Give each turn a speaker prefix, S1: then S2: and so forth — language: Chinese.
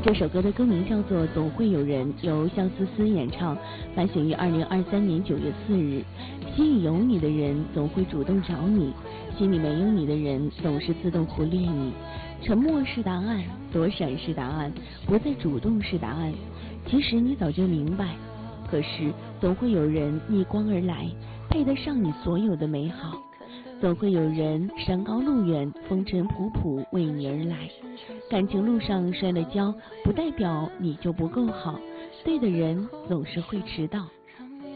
S1: 这首歌的歌名叫做《总会有人》，由肖思思演唱，发行于2023年9月4日。心里有你的人总会主动找你，心里没有你的人总是自动忽略你。沉默是答案，躲闪是答案，不再主动是答案。其实你早就明白，可是总会有人逆光而来，配得上你所有的美好。总会有人山高路远，风尘仆仆为你而来。感情路上摔了跤，不代表你就不够好，对的人总是会迟到。